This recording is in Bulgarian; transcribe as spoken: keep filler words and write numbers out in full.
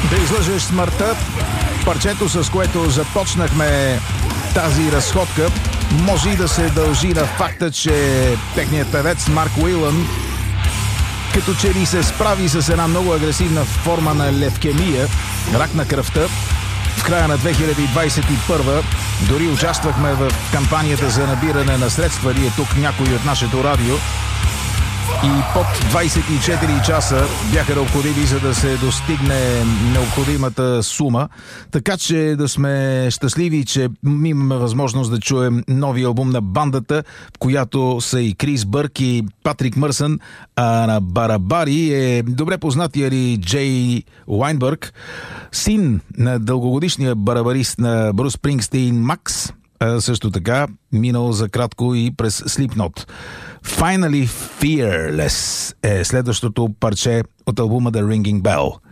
Да излъжеш смъртта, парчето, с което започнахме тази разходка, може и да се дължи на факта, че техният певец Марк Уилан като че ли се справи с една много агресивна форма на левкемия, рак на кръвта. В края на две хиляди двадесет и първа дори участвахме в кампанията за набиране на средства, ние тук някои от нашето радио, и под двадесет и четири часа бяха необходими, за да се достигне необходимата сума. Така че да сме щастливи, че имаме възможност да чуем новия албум на бандата, в която са и Крис Бърк и Патрик Мърсън, а на барабари е добре познатия ли Джей Уайнбърг, син на дългогодишния барабарист на Брус Спрингстин Макс, а също така минал за кратко и през Slipknot. Finally Fearless е следващото парче от албума The Ringing Bell.